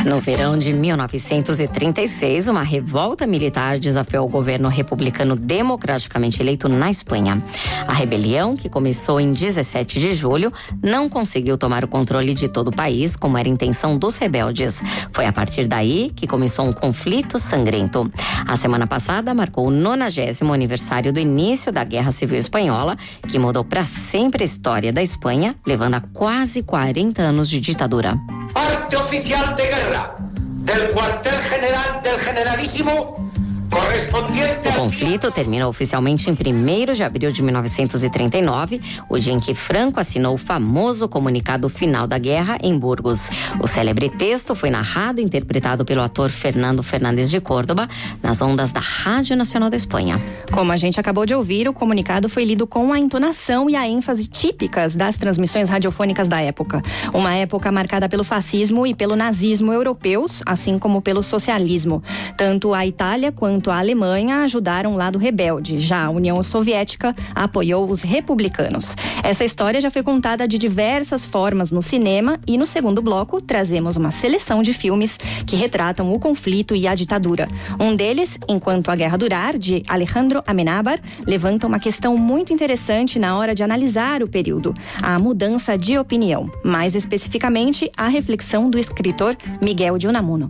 No verão de 1936, uma revolta militar desafiou o governo republicano democraticamente eleito na Espanha. A rebelião, que começou em 17 de julho, não conseguiu tomar o controle de todo o país, como era a intenção dos rebeldes. Foi a partir daí que começou um conflito sangrento. A semana passada marcou o 90º aniversário do início da Guerra Civil Espanhola, que mudou para sempre a história da Espanha, levando a quase 40 anos de ditadura. Parte oficial de guerra del cuartel general del generalísimo. O conflito terminou oficialmente em 1º de abril de 1939, o dia em que Franco assinou o famoso comunicado final da guerra em Burgos. O célebre texto foi narrado e interpretado pelo ator Fernando Fernández de Córdoba nas ondas da Rádio Nacional da Espanha. Como a gente acabou de ouvir, o comunicado foi lido com a entonação e a ênfase típicas das transmissões radiofônicas da época. Uma época marcada pelo fascismo e pelo nazismo europeus, assim como pelo socialismo. Tanto a Itália quanto a Alemanha ajudaram o lado rebelde. Já a União Soviética apoiou os republicanos. Essa história já foi contada de diversas formas no cinema e no segundo bloco trazemos uma seleção de filmes que retratam o conflito e a ditadura. Um deles, Enquanto a Guerra Durar, de Alejandro Amenábar, levanta uma questão muito interessante na hora de analisar o período: a mudança de opinião. Mais especificamente, a reflexão do escritor Miguel de Unamuno.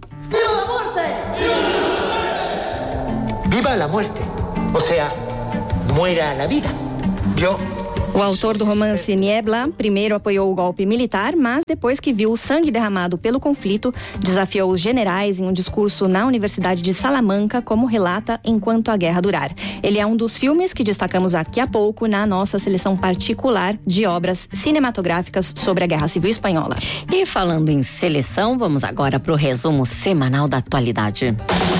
Viva la muerte, o sea, muera la vida. O autor do romance Niebla primeiro apoiou o golpe militar, mas depois que viu o sangue derramado pelo conflito, desafiou os generais em um discurso na Universidade de Salamanca, como relata Enquanto a Guerra Durar. Ele é um dos filmes que destacamos daqui a pouco na nossa seleção particular de obras cinematográficas sobre a Guerra Civil Espanhola. E falando em seleção, vamos agora para o resumo semanal da atualidade.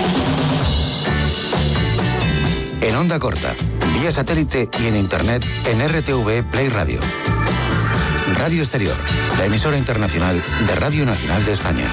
En onda corta, vía satélite y en internet en RTV Play Radio. Radio Exterior, la emisora internacional de Radio Nacional de España.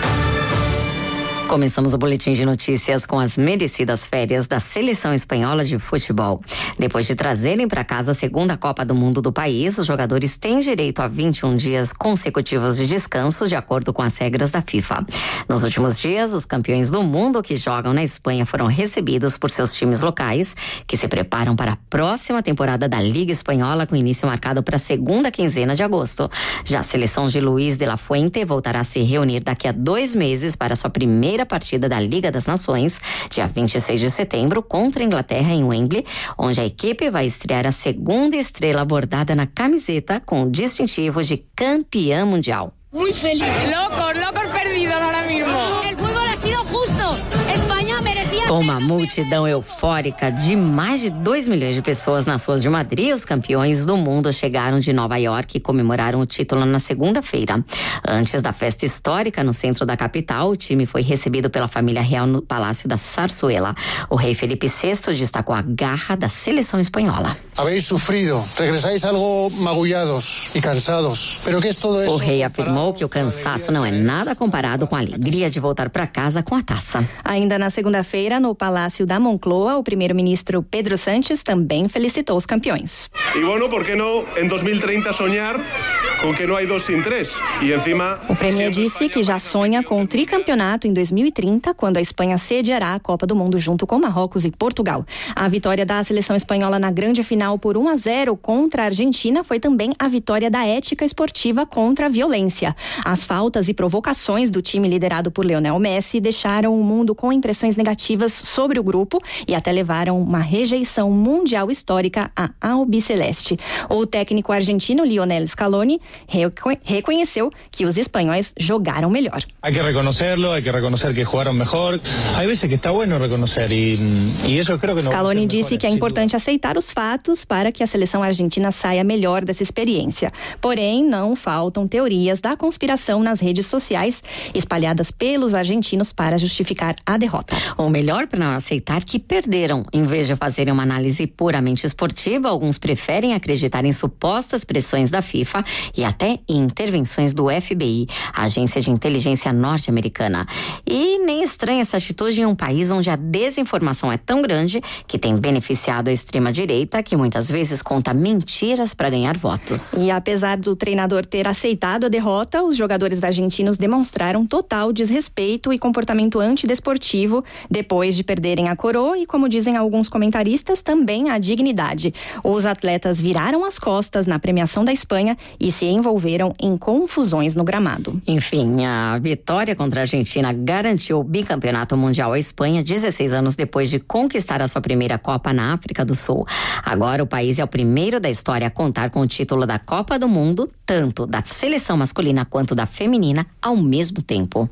Começamos o boletim de notícias com as merecidas férias da seleção espanhola de futebol. Depois de trazerem para casa a segunda Copa do Mundo do país, os jogadores têm direito a 21 dias consecutivos de descanso, de acordo com as regras da FIFA. Nos últimos dias, os campeões do mundo que jogam na Espanha foram recebidos por seus times locais, que se preparam para a próxima temporada da Liga Espanhola, com início marcado para a segunda quinzena de agosto. Já a seleção de Luis de la Fuente voltará a se reunir daqui a 2 meses para sua primeira partida da Liga das Nações, dia 26 de setembro, contra a Inglaterra em Wembley, onde a equipe vai estrear a segunda estrela bordada na camiseta com o distintivo de campeã mundial. Muy feliz. Locos perdidos ahora mismo. El fútbol ha sido justo. España merecía. Com uma multidão eufórica de mais de 2 milhões de pessoas nas ruas de Madrid, os campeões do mundo chegaram de Nova York e comemoraram o título na segunda-feira. Antes da festa histórica no centro da capital, o time foi recebido pela família real no Palácio da Zarzuela. O rei Felipe VI destacou a garra da seleção espanhola. Habéis sufrido, regresáis algo magullados e cansados, pero que es todo eso? O rei afirmou que o cansaço não é nada comparado com a alegria de voltar para casa com a taça. Ainda na segunda-feira, no Palácio da Moncloa, o primeiro-ministro Pedro Sánchez também felicitou os campeões. E bueno, por que não em 2030 sonhar com que não há 2 sem 3? E encima... O premier disse que já sonha com o tricampeonato em 2030, quando a Espanha sediará a Copa do Mundo junto com Marrocos e Portugal. A vitória da seleção espanhola na grande final por 1-0 contra a Argentina foi também a vitória da ética esportiva contra a violência. As faltas e provocações do time liderado por Lionel Messi deixaram o mundo com impressões negativas sobre o grupo e até levaram uma rejeição mundial histórica à albiceleste. O técnico argentino Lionel Scaloni reconheceu que os espanhóis jogaram melhor. Hay que reconocerlo, hay que reconocer que jugaron mejor. Hay veces que está bueno reconocer y eso creo que no. Scaloni disse que é importante aceitar os fatos para que a seleção argentina saia melhor dessa experiência. Porém, não faltam teorias da conspiração nas redes sociais espalhadas pelos argentinos para justificar a derrota. O melhor melhor para não aceitar que perderam. Em vez de fazerem uma análise puramente esportiva, alguns preferem acreditar em supostas pressões da FIFA e até em intervenções do FBI, a agência de inteligência norte-americana. E nem estranha essa atitude em um país onde a desinformação é tão grande que tem beneficiado a extrema-direita, que muitas vezes conta mentiras para ganhar votos. E apesar do treinador ter aceitado a derrota, os jogadores argentinos demonstraram total desrespeito e comportamento antidesportivo depois de perderem a coroa e, como dizem alguns comentaristas, também a dignidade. Os atletas viraram as costas na premiação da Espanha e se envolveram em confusões no gramado. Enfim, a vitória contra a Argentina garantiu o bicampeonato mundial à Espanha 16 anos depois de conquistar a sua primeira Copa na África do Sul. Agora o país é o primeiro da história a contar com o título da Copa do Mundo, tanto da seleção masculina quanto da feminina, ao mesmo tempo.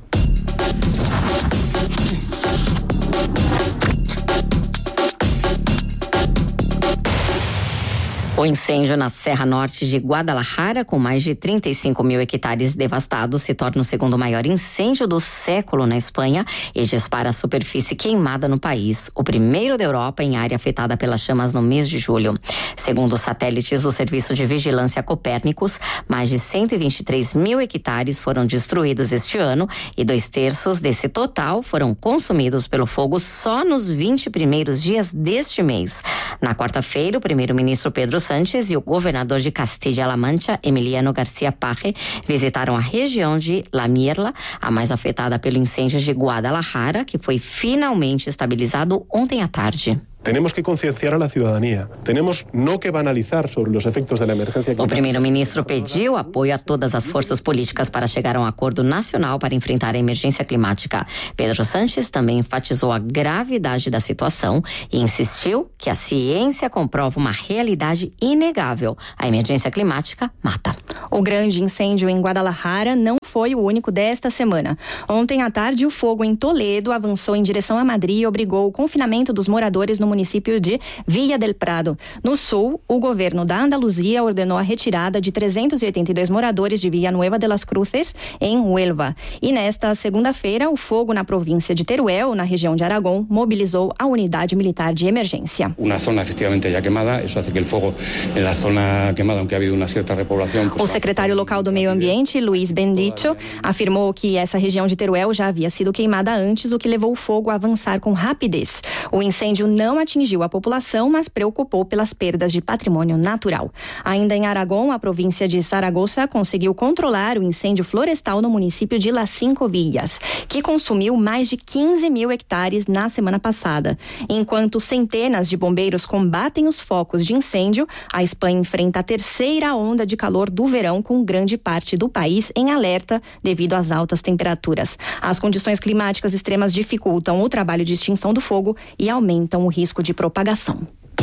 O incêndio na Serra Norte de Guadalajara, com mais de 35 mil hectares devastados, se torna o segundo maior incêndio do século na Espanha e dispara a superfície queimada no país, o primeiro da Europa em área afetada pelas chamas no mês de julho. Segundo os satélites do Serviço de Vigilância Copérnicos, mais de 123 mil hectares foram destruídos este ano e 2/3 desse total foram consumidos pelo fogo só nos 20 primeiros dias deste mês. Na quarta-feira, o primeiro-ministro Pedro Sánchez e o governador de Castilla-La Mancha, Emiliano García Paje, visitaram a região de La Mierla, a mais afetada pelo incêndio de Guadalajara, que foi finalmente estabilizado ontem à tarde. Tenemos que concienciar a la ciudadanía. Tenemos no que banalizar sobre los efectos de la emergencia climática. O primeiro-ministro pediu apoio a todas as forças políticas para chegar a um acordo nacional para enfrentar a emergência climática. Pedro Sánchez também enfatizou a gravidade da situação e insistiu que a ciência comprova uma realidade inegável. A emergência climática mata. O grande incêndio em Guadalajara não foi o único desta semana. Ontem à tarde, o fogo em Toledo avançou em direção a Madrid e obrigou o confinamento dos moradores no município de Villa del Prado. No sul, o governo da Andaluzia ordenou a retirada de 382 moradores de Villanueva de las Cruces, em Huelva. E nesta segunda-feira, o fogo na província de Teruel, na região de Aragão, mobilizou a unidade militar de emergência. Uma zona efetivamente já queimada, isso hace que o fogo na zona queimada, aunque ha habido uma certa repoblação. O secretário local do Meio Ambiente, Luiz Bendicho, afirmou que essa região de Teruel já havia sido queimada antes, o que levou o fogo a avançar com rapidez. O incêndio não atingiu a população, mas preocupou pelas perdas de patrimônio natural. Ainda em Aragão, a província de Saragoça conseguiu controlar o incêndio florestal no município de Las Cinco Villas, que consumiu mais de 15 mil hectares na semana passada. Enquanto centenas de bombeiros combatem os focos de incêndio, a Espanha enfrenta a terceira onda de calor do verão, com grande parte do país em alerta devido às altas temperaturas. As condições climáticas extremas dificultam o trabalho de extinção do fogo e aumentam o risco de propagação.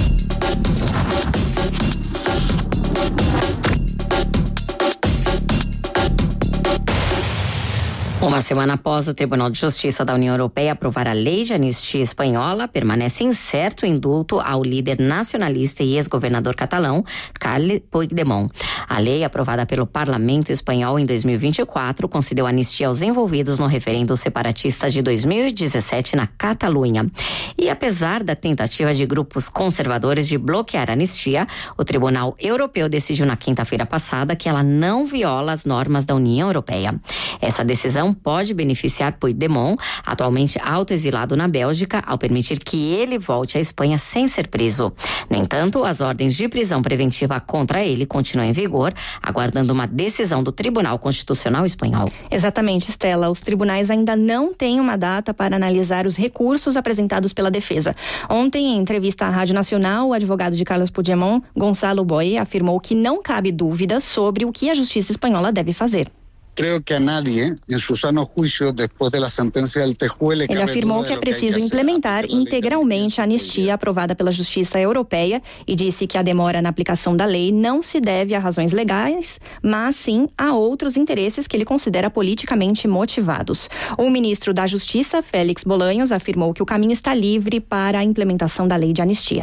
Uma semana após o Tribunal de Justiça da União Europeia aprovar a lei de anistia espanhola, permanece incerto o indulto ao líder nacionalista e ex-governador catalão, Carles Puigdemont. A lei, aprovada pelo Parlamento espanhol em 2024, concedeu anistia aos envolvidos no referendo separatista de 2017 na Catalunha. E apesar da tentativa de grupos conservadores de bloquear a anistia, o Tribunal Europeu decidiu na quinta-feira passada que ela não viola as normas da União Europeia. Essa decisão pode beneficiar Puigdemont, atualmente autoexilado na Bélgica, ao permitir que ele volte à Espanha sem ser preso. No entanto, as ordens de prisão preventiva contra ele continuam em vigor, aguardando uma decisão do Tribunal Constitucional espanhol. Exatamente, Estela. Os tribunais ainda não têm uma data para analisar os recursos apresentados pela defesa. Ontem, em entrevista à Rádio Nacional, o advogado de Carlos Puigdemont, Gonçalo Boye, afirmou que não cabe dúvida sobre o que a justiça espanhola deve fazer. Creo que a nadie, en su sano juicio, después de la sentencia del TJUE, Ele afirmou que é preciso implementar integralmente a anistia aprovada pela Justiça Europeia e disse que a demora na aplicação da lei não se deve a razões legais, mas sim a outros interesses que ele considera politicamente motivados. O ministro da Justiça, Félix Bolanhos, afirmou que o caminho está livre para a implementação da lei de anistia.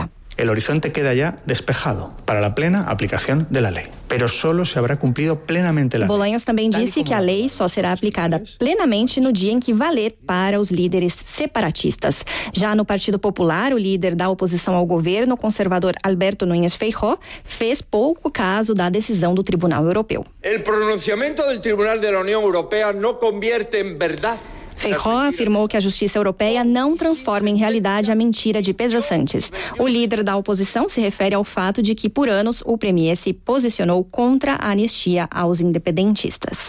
el horizonte queda ya despejado para la plena aplicación de la ley. Pero solo se habrá cumplido plenamente la lei. Bolanhos também disse que a lei só será aplicada plenamente no dia em que valer para os líderes separatistas. Já no Partido Popular, o líder da oposição ao governo, o conservador Alberto Núñez Feijóo, fez pouco caso da decisão do Tribunal Europeu. O pronunciamento do Tribunal da União Europeia não convierte em verdade. Feijóo afirmou que a justiça europeia não transforma em realidade a mentira de Pedro Sánchez. O líder da oposição se refere ao fato de que, por anos, o premier se posicionou contra a anistia aos independentistas.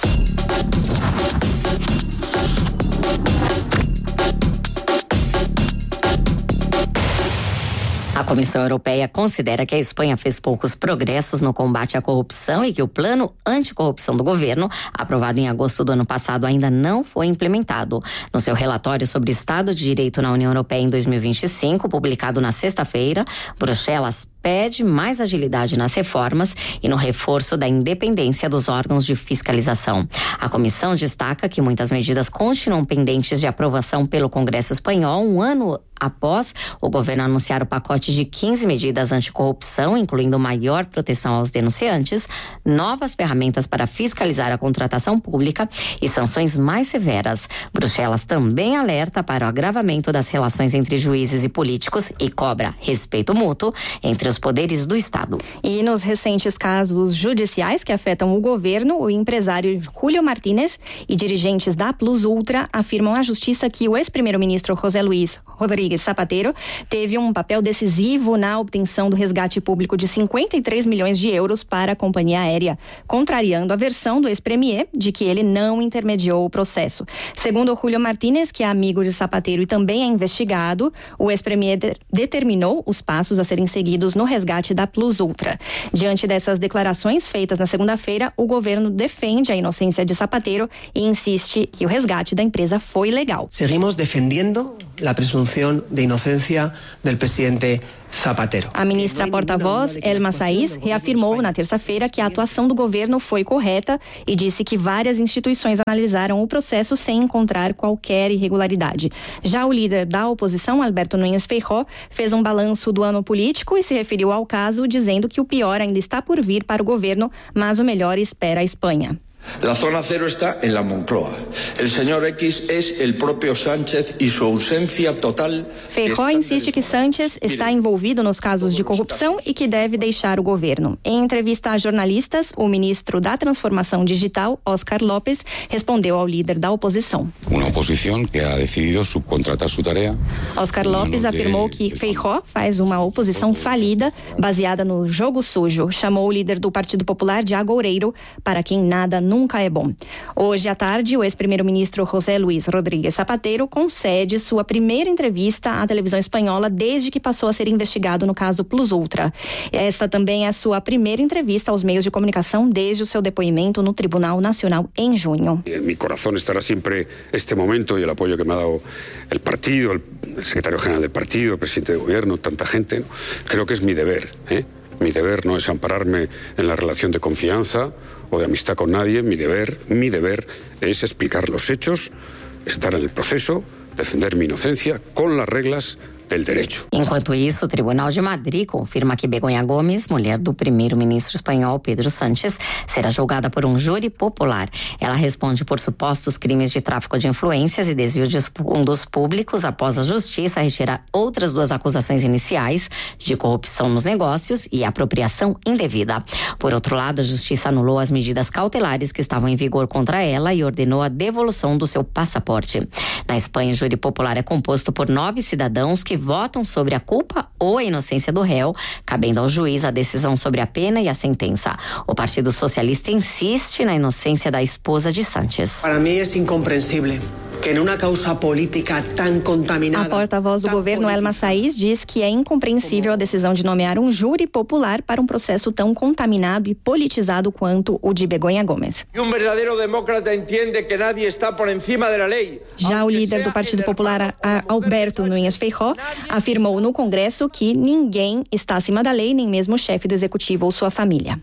A Comissão Europeia considera que a Espanha fez poucos progressos no combate à corrupção e que o plano anticorrupção do governo, aprovado em agosto do ano passado, ainda não foi implementado. No seu relatório sobre Estado de Direito na União Europeia em 2025, publicado na sexta-feira, Bruxelas pede mais agilidade nas reformas e no reforço da independência dos órgãos de fiscalização. A comissão destaca que muitas medidas continuam pendentes de aprovação pelo Congresso espanhol um ano após o governo anunciar o pacote de 15 medidas anticorrupção, incluindo maior proteção aos denunciantes, novas ferramentas para fiscalizar a contratação pública e sanções mais severas. Bruxelas também alerta para o agravamento das relações entre juízes e políticos e cobra respeito mútuo entre os poderes do Estado. E nos recentes casos judiciais que afetam o governo, o empresário Julio Martínez e dirigentes da Plus Ultra afirmam à justiça que o ex-primeiro-ministro José Luis Rodríguez Zapatero teve um papel decisivo na obtenção do resgate público de 53 milhões de euros para a companhia aérea, contrariando a versão do ex-premier de que ele não intermediou o processo. Segundo Julio Martínez, que é amigo de Zapatero e também é investigado, o ex-premier determinou os passos a serem seguidos no resgate da Plus Ultra. Diante dessas declarações feitas na segunda-feira, o governo defende a inocência de Zapatero e insiste que o resgate da empresa foi legal. Seguimos defendendo a presunção de inocência do presidente Zapatero. A ministra porta-voz, Elma Saiz, reafirmou na terça-feira que a atuação do governo foi correta e disse que várias instituições analisaram o processo sem encontrar qualquer irregularidade. Já o líder da oposição, Alberto Núñez Feijóo, fez um balanço do ano político e se referiu ao caso, dizendo que o pior ainda está por vir para o governo, mas o melhor espera a Espanha. La zona cero está en la Moncloa. El señor X es el propio Sánchez y su ausencia total. Feijóo insiste que Sánchez está envolvido nos casos de corrupção e que deve deixar o governo. Em entrevista a jornalistas, o ministro da Transformação Digital, Óscar López, respondeu ao líder da oposição. Uma oposição que ha decidido subcontratar sua tarefa. Óscar López afirmou que Feijóo faz uma oposição falida, baseada no jogo sujo. Chamou o líder do Partido Popular de agoureiro, para quem nada nunca é bom. Hoje à tarde, o ex-primeiro-ministro José Luis Rodríguez Zapatero concede sua primeira entrevista à televisão espanhola desde que passou a ser investigado no caso Plus Ultra. Esta também é a sua primeira entrevista aos meios de comunicação desde o seu depoimento no Tribunal Nacional em junho. En mi corazón estará siempre este momento y el apoyo que me ha dado el partido, el secretario general del partido, el presidente de gobierno, tanta gente, ¿no? Creo que es mi deber, Mi deber no es ampararme en la relación de confianza o de amistad con nadie. Mi deber es explicar los hechos, estar en el proceso, defender mi inocencia con las reglas del direito. Enquanto isso, o Tribunal de Madrid confirma que Begoña Gomes, mulher do primeiro-ministro espanhol Pedro Sánchez, será julgada por um júri popular. Ela responde por supostos crimes de tráfico de influências e desvio de fundos públicos após a justiça retirar outras duas acusações iniciais de corrupção nos negócios e apropriação indevida. Por outro lado, a justiça anulou as medidas cautelares que estavam em vigor contra ela e ordenou a devolução do seu passaporte. Na Espanha, o júri popular é composto por 9 cidadãos que votam sobre a culpa ou a inocência do réu, cabendo ao juiz a decisão sobre a pena e a sentença. O Partido Socialista insiste na inocência da esposa de Sánchez. Para mim é incompreensível que em uma causa política tão contaminada... A porta-voz do governo, Elma Saiz, diz que é incompreensível a decisão de nomear um júri popular para um processo tão contaminado e politizado quanto o de Begoña Gomes. E verdadeiro demócrata entende que nadie está por encima da lei. Já o líder do Partido Popular, Alberto Núñez Feijóo, afirmou no Congresso que ninguém está acima da lei, nem mesmo o chefe do executivo ou sua família.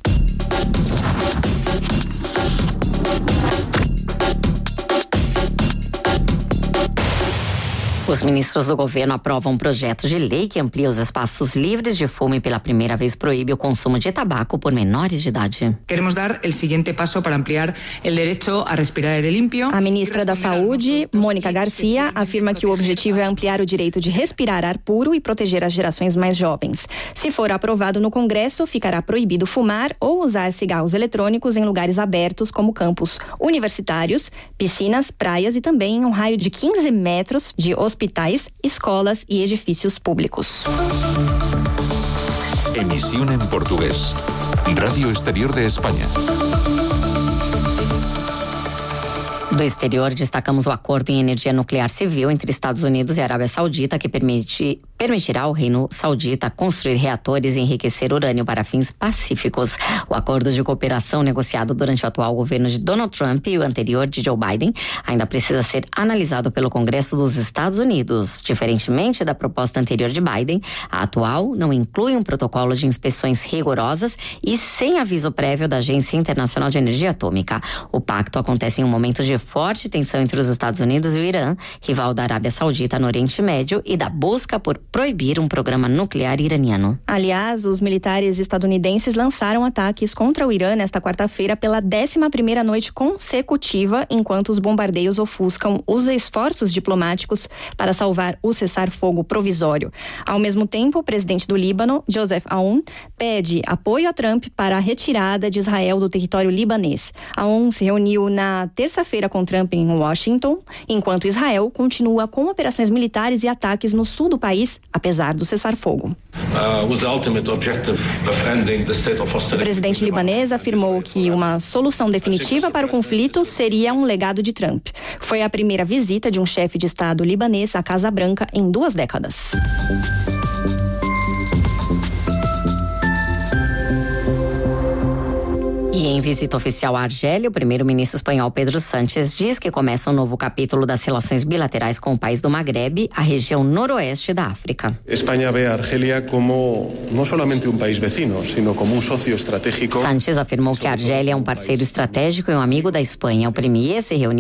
Os ministros do governo aprovam um projeto de lei que amplia os espaços livres de fumo e pela primeira vez proíbe o consumo de tabaco por menores de idade. Queremos dar o seguinte passo para ampliar o direito a respirar aire limpo. A ministra da Saúde, Mônica Garcia, afirma que o objetivo é ampliar o direito de respirar ar puro e proteger as gerações mais jovens. Se for aprovado no Congresso, ficará proibido fumar ou usar cigarros eletrônicos em lugares abertos como campos universitários, piscinas, praias e também em um raio de 15 metros de hospitais, escolas e edifícios públicos. Emisión en portugués. Radio Exterior de España. Do exterior, destacamos o acordo em energia nuclear civil entre Estados Unidos e Arábia Saudita, que permitirá ao Reino Saudita construir reatores e enriquecer urânio para fins pacíficos. O acordo de cooperação negociado durante o atual governo de Donald Trump e o anterior de Joe Biden ainda precisa ser analisado pelo Congresso dos Estados Unidos. Diferentemente da proposta anterior de Biden, a atual não inclui um protocolo de inspeções rigorosas e sem aviso prévio da Agência Internacional de Energia Atômica. O pacto acontece em um momento de forte tensão entre os Estados Unidos e o Irã, rival da Arábia Saudita no Oriente Médio, e da busca por proibir um programa nuclear iraniano. Aliás, os militares estadunidenses lançaram ataques contra o Irã nesta quarta-feira pela 11ª noite consecutiva, enquanto os bombardeios ofuscam os esforços diplomáticos para salvar o cessar-fogo provisório. Ao mesmo tempo, o presidente do Líbano, Joseph Aoun, pede apoio a Trump para a retirada de Israel do território libanês. Aoun se reuniu na terça-feira com Trump em Washington, enquanto Israel continua com operações militares e ataques no sul do país, apesar do cessar-fogo. O presidente libanês afirmou que uma solução definitiva para o conflito seria um legado de Trump. Foi a primeira visita de um chefe de Estado libanês à Casa Branca em 2 décadas. E em visita oficial à Argélia, o primeiro-ministro espanhol Pedro Sánchez diz que começa um novo capítulo das relações bilaterais com o país do Magrebe, a região noroeste da África. Espanha vê a Argélia como não somente um país vecino, sino como um sócio estratégico. Sánchez afirmou que a Argélia é um parceiro estratégico e um amigo da Espanha. O premier se reuniu